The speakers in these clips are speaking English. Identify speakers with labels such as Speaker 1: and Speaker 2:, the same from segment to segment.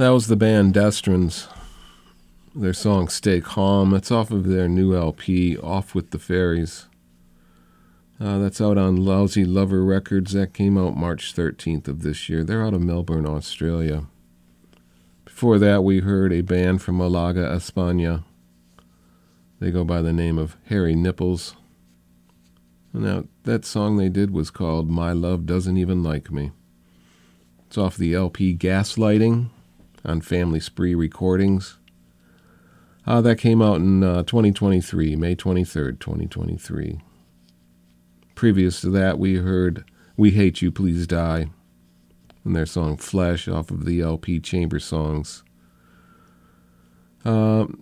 Speaker 1: That was the band Destrans. Their song Stay Calm. It's off of their new LP, Off with the Fairies. That's out on Lousy Lover Records. That came out March 13th of this year. They're out of Melbourne, Australia. Before that, we heard a band from Malaga, España. They go by the name of Hairy Nipples. Now, that song they did was called My Love Doesn't Even Like Me. It's off the LP Gaslighting on Family Spree Recordings. That came out in 2023, May 23rd, 2023. Previous to that, we heard We Hate You, Please Die, and their song Flesh off of the LP Chamber Songs. On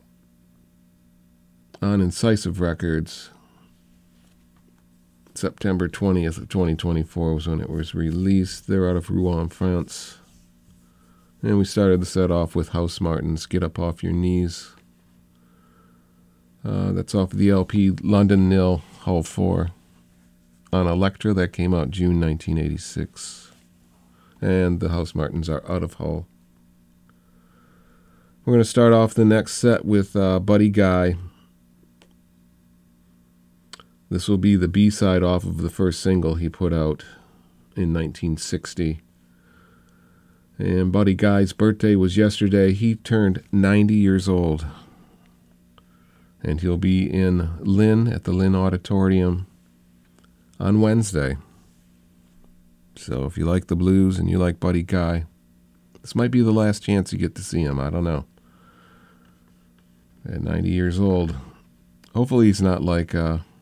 Speaker 1: Incisive Records, September 20th of 2024 was when it was released. They're out of Rouen, France. And we started the set off with House Martins, Get Up Off Your Knees. That's off the LP London Nil, Hull 4. On Elektra, that came out June 1986. And the House Martins are out of Hull. We're going to start off the next set with Buddy Guy. This will be the B-side off of the first single he put out in 1960. And Buddy Guy's birthday was yesterday. He turned 90 years old. And he'll be in Lynn at the Lynn Auditorium on Wednesday. So if you like the blues and you like Buddy Guy, this might be the last chance you get to see him. I don't know. At 90 years old. Hopefully he's not like...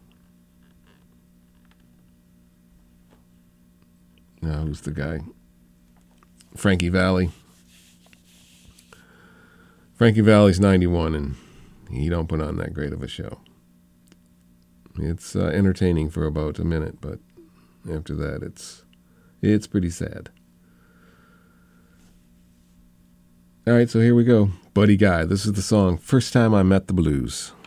Speaker 1: who's the guy? Frankie Valli. Frankie Valli's 91, and he don't put on that great of a show. It's entertaining for about a minute, but after that, it's pretty sad. All right, so here we go. Buddy Guy. This is the song First Time I Met the Blues.